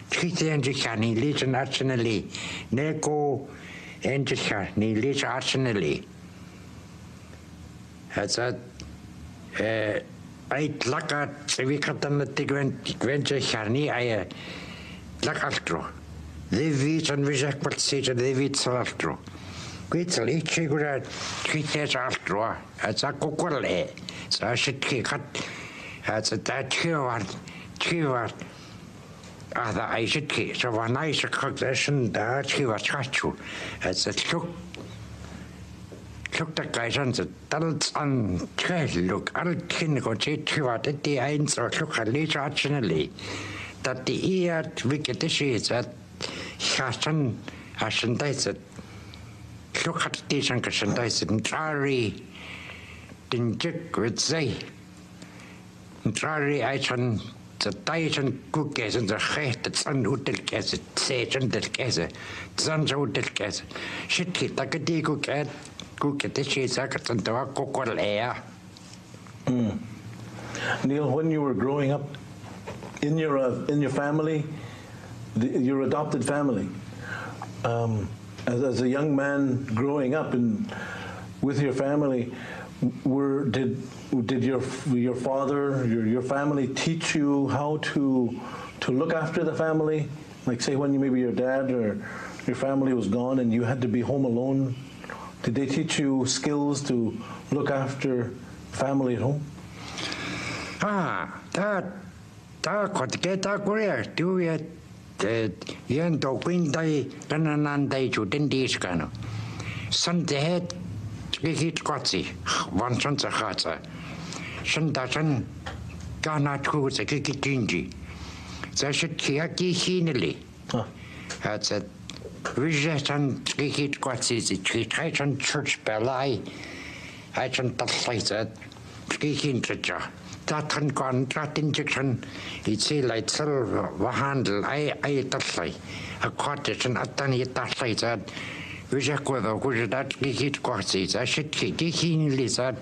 Triteenjicha ni legion arsenally. Neko enjicha ni legion arsenally. That's a I laka civikatan tigvenjicha ni I lakaltro. They beat and reject what stage they beat saltro. Quitzel each figure treated altro. That's a coquille. So I should kick it. That's a that chivat. Other I should kick. So when I should cook this and that chivat chachu. That's a look the guys on the adults on look. I'll kin go to chivat at the ends or look at least originally. That the ear wicked is that Hassan dies it. Look at the Shankasan dies it. And Trari didn't jick with say. And Trari I can the diet and cookies and the head that's on Util Kess, Sage and the Kess, Sons Util Kess. Shit, like a day cook at the sheets, I got some cocoa air. Neil, when you were growing up in your family, your adopted family, as a young man growing up with your family, did your father, your family teach you how to look after the family? Like say when maybe your dad or your family was gone and you had to be home alone, did they teach you skills to look after family at home? That could get a career, do it. Yen do Quinday, Gananday to Dindiscano. Sunday head, Gigit Gotzi, one son's a hatsa. Sundasan, Gana Cruz, a Giginji. There should Kiaki Hinley. That's a Visit and Gigit Gotzi, the Tree and Church Belai. I can touch like that. Gigin Tritcher. That and gone, that injection, it's a light silver handle. I touch like a cottage and at any touch like that. We just go over, go to that Gigit Gotzi. I should keep Gigin lizard.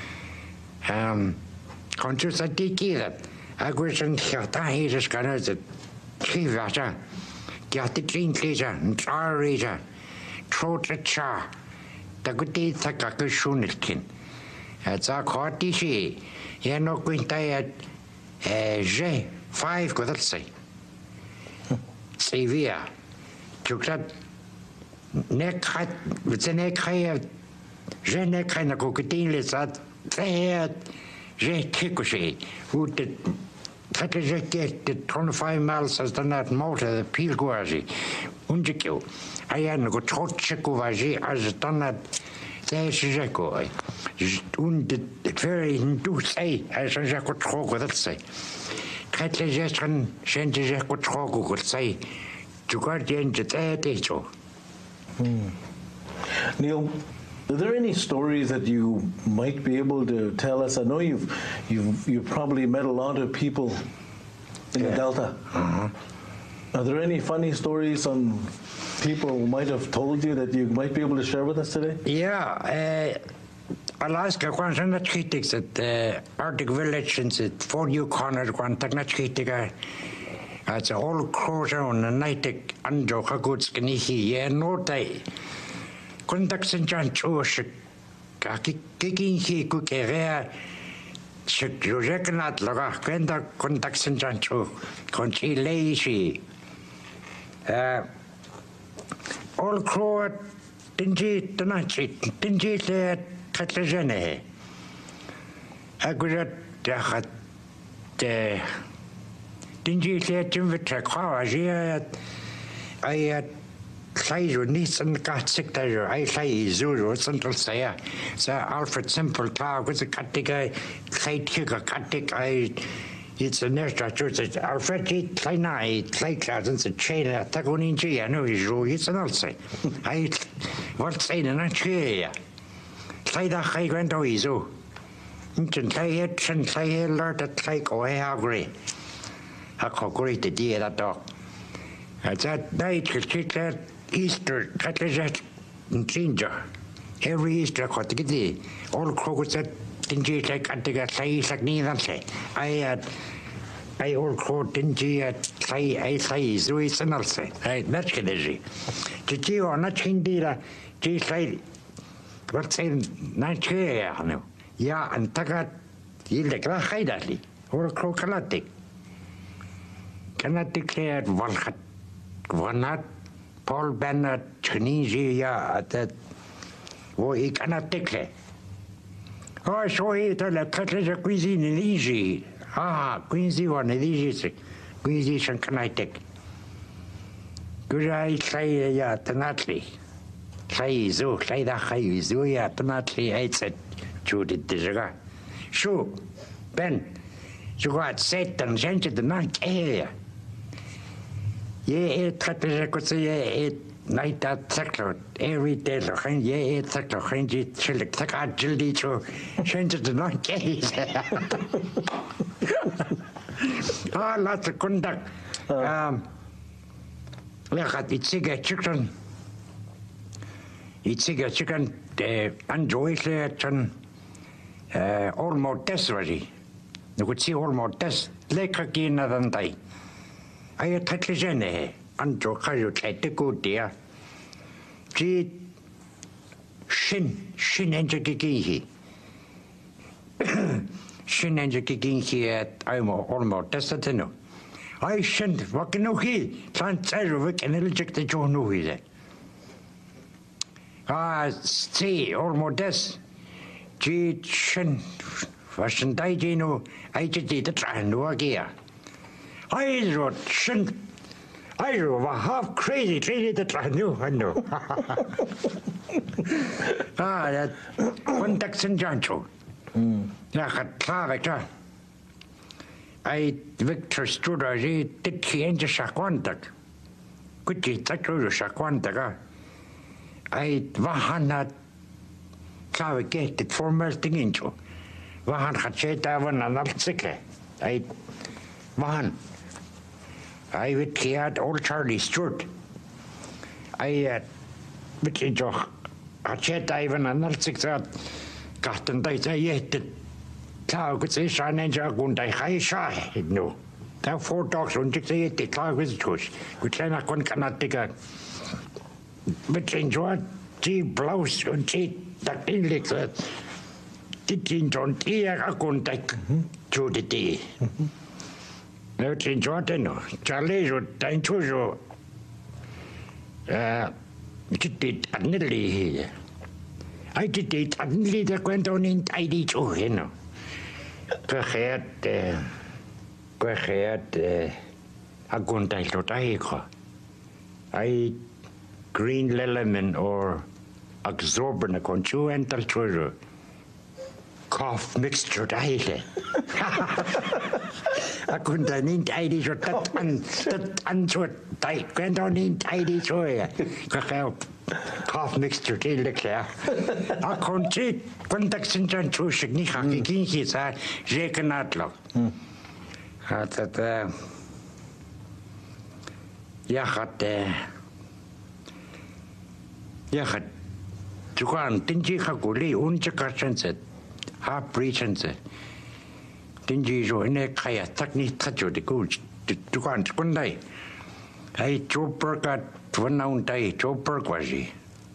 Conscious I did that. I was in Hata, he just got out the tree vasher. Get the green leisure and tar razor. Throw the char. The good day, the Kakashunikin. That's our courtesy. You're not going to at 5 go that say. Severe. Took that neck height with the neck high. Je neck kind of cocaine is that they Kikushi, who did get the 25 miles as the net motor, the Pilguazi, Unjiku. I had no good Chikuvaji as done that. There's Jacko. Und very do say, as I could talk with it say. Catalyst sent a could talk with say, to guardian the teacher. Neil, are there any stories that you might be able to tell us? I know you've probably met a lot of people in the Delta. Are there any funny stories on people who might have told you that you might be able to share with us today? Yeah, Alaska was in the critics at Arctic Village and at Fort Yukon at Guantanamo. It's a whole cruiser on the night and Joka goods can he no day. Conducts and John Chosh, kicking he could get you reckon that Laga, conducts and John Cho, conchi lazy. All crow dingy the night, dingy the Catlagene. I could at the dingy let him with a car. I had Clay needs and got sick there. I say Zulu Central say so Alfred Simple car with a cattig Clay Kicker cattig it's a nurse church Alfred Clay night Clay clouds and the chain at Tagoninji. I know he's rude, it's an also. I what say in a chair. Clay the high grand oizo. Inchen Clay it and Clay alert at Clay go agree. I call great the dear that dog. At that night, that Easter, Catlet in Ginger. Every Easter, got to get the old crows that didn't like at the say, like neither say. I had I all caught dingy at say Zui Senalse. I match energy. Gigi or not Hindira, G say what's in Nigeria. Ya and Tagat Yilekra Haidali, or Crocalatic. Cannot declare one hat Paul Bennett, Tunisia at that. Oh, he cannot declare. Oh, so he told a Catholic cuisine in Egypt. Ah, Quincy one in Egypt. Quincy and Connecticut. Good I say, ya, Tanatli. Say, so, say that I so, ya, Tanatli, I said, Judith Dizaga. Sure, Ben, you got set and changed the night area. Ye, Catholic could say, night at sector every day, and ye, sector, and you select the card, Jilly, to change the night case. Ah, lots of conduct. Look at it's a chicken. It's a chicken, enjoys it, almost desperately. You could see almost des, like again than die. I attack Jenny, and to carry the good dear. She shin and a gigi. Shin and a gigi at I'm almost destined. I shan't walk no he, can't say we can reject the Joe no he. Ah, see, almost des. She shin, wasn't I, Gino? I just did the try and work here. I wrote shin. I was half crazy, the try new, I know. Ah, that one Dixon Jancho. Yeah, Clavictor. I Victor Studer, did he enter Shaquantak? Could you take to Shaquantaga? I Vahana Clavicated for melting into Vahan Hacheta one another sick. I Vahan. I would hear old Charlie Stewart. I would enjoy a chat even another 6 out. Got and I yet the cloud could say, Shan and Jagund, I high shy. No. There are 4 dogs on the cloud with Josh, which I cannot take a. But enjoy tea blouse and tea that in like that. Did on tea, I couldn't take to the tea. Let's enjoy it, no. Charlie would time to show. It did nearly here. I did it suddenly that went on in tidy too, you know. Perhaps, I couldn't take what I green lemon or absorbent a conchu and treasure. Cough mixture daily. I couldn't need tidy or that unsort tight went on in tidy joy. Cough mixture till the clear. I can't see contact in John Chushik Nihaki Kinkies are shaken out lock. That Yahat Juan Tinji Hakuli Unchakachanset. Half breachanse. Dingy jo in a kaya takni tacho the gooch to go on Sunday. I Joe Burger one noun day, Joe Burgwazi.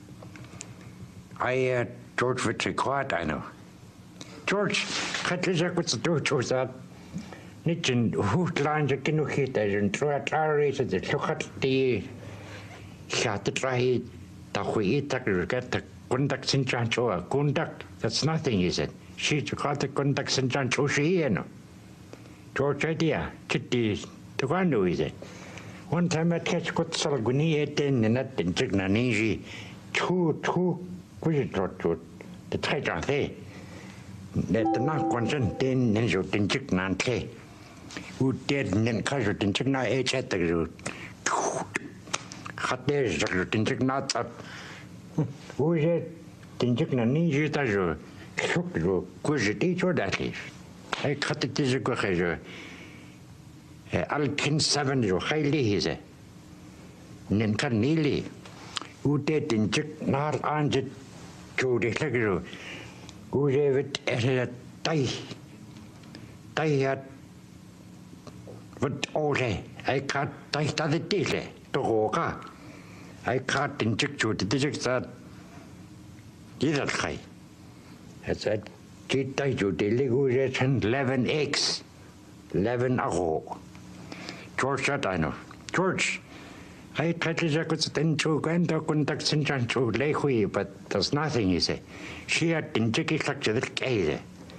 I George Vitry quiet, I know. George, Catlizak what's the door chose that. Nitchin hoot lines a kinuhit and throw a clarice at the look at the shot the try the way it get the conduct in Chancho, conduct. That's nothing, is it? She got the conduct in Chancho, she, George idea, Kitty, the one who is it. One time I catch got Salaguni 18 and that in Chignaniji, two, the treasure there. Let the knock consent, then you didn't Chignan who did and then casual in Chigna H at the root. Hot days, you didn't Chignat up. Who is it? Didn't Chignaniji, that's your good teacher, that is. I cut it as a good. Alkin 7 jo highly his nen kan nearly who did in Chick not on the Jody Legro who gave it at a tie at but ole I cut the dile to roka I cut in chichu the district that either high I said kita you delegation 11x 11 ago George that I know George I tried to go to contact Sinjan to Lehui, but there's nothing, he said. She had in Jiki Clutch the Kay.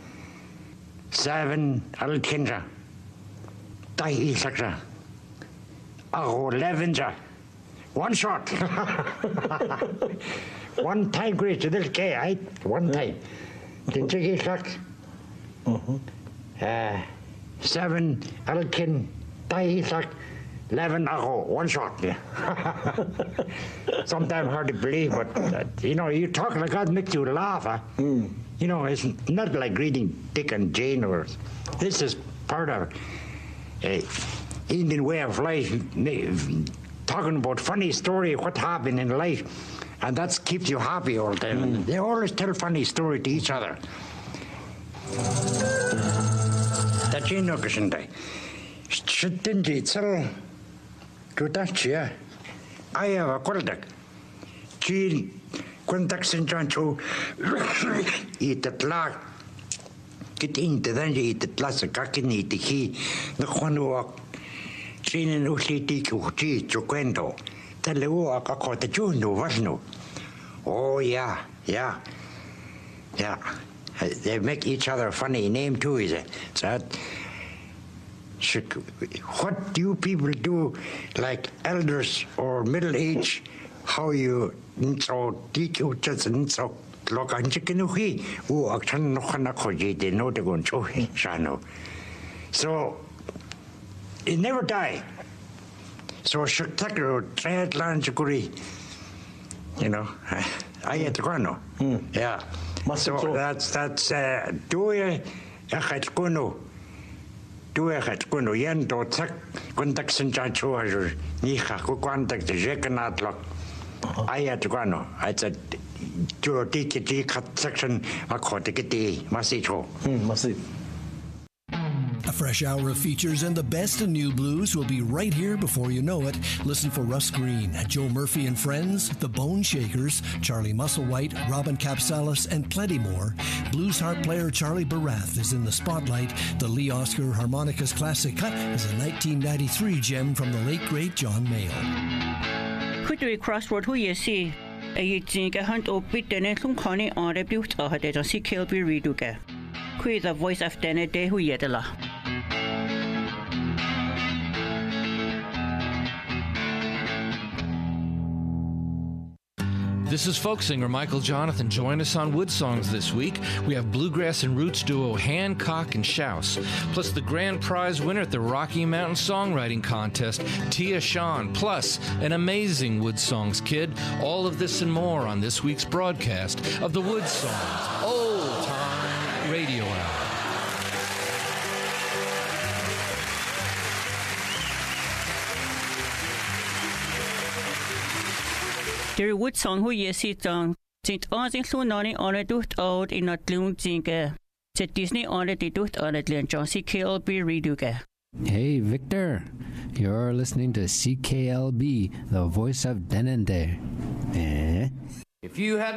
7 Alkinja. Dai Isakra. 11. One shot. One time great to the Kay, one time. The Jiki Clutch. 7 Alkin. Dai Isak. 11 ago, one shot. Sometimes hard to believe, but you talk like that makes you laugh. Huh? It's not like reading Dick and Jane or this is part of Indian way of life. Talking about funny story, what happened in life, and that keeps you happy all the time. They always tell funny story to each other. That you know, Kishinday. Shouldn't it sell? Good, I have a contact. She contacts in John to eat the clock. Get into then you eat the glass of cacking, eat the key, the one walk. She and Ushiti to Quendo. Tell the walk I caught the June, was no. Oh, yeah. They make each other a funny name too, is it? So, what do you people do, like elders or middle age? How you so teach you just so look and chicken who action no kanakoji they know they're going to shano. So it never die. So shaktakro triathlon chukuri. I had to go. Yeah. So that's do a kono. Kuno yen do tak contact Sancho Nika contact the Jekanatlock. I had to go. I said to TKT cut section I caught the kitty Masicho. A fresh hour of features and the best in new blues will be right here before you know it. Listen for Russ Green, Joe Murphy and Friends, The Bone Shakers, Charlie Musselwhite, Robin Capsalis, and plenty more. Blues harp player Charlie Barath is in the spotlight. The Lee Oscar Harmonicas Classic Cut is a 1993 gem from the late great John Mayall. Could we crossword who you see? You think a hunt or bit the next one connie on the blue or had a see Kilby Reduca. Quit the voice of Dana de Huyetala. This is folk singer Michael Jonathan. Join us on Wood Songs this week. We have bluegrass and roots duo Hancock and Shouse, plus the grand prize winner at the Rocky Mountain Songwriting Contest, Tia Shawn, plus an amazing Wood Songs kid. All of this and more on this week's broadcast of the Wood Songs Old Time Radio Hour. Der Wood Song who you sit on. Sint ons in Lunani on a ducht out in a gloom zinke. Set Disney on a ducht on a Glen John CKLB reduke. Hey, Victor. You're listening to CKLB, the voice of Denende. Eh? If you had